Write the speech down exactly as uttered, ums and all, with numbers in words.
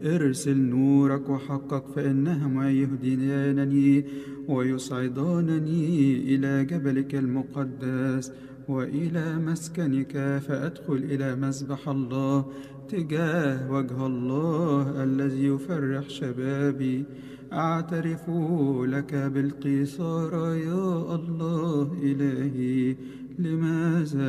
ارسل نورك وحقك فإنهما يهديانني ويصعدانني إلى جبلك المقدس وإلى مسكنك، فأدخل إلى مسبح الله تجاه وجه الله الذي يفرح شبابي. أعترف لك بالقيصار يا الله إلهي. لماذا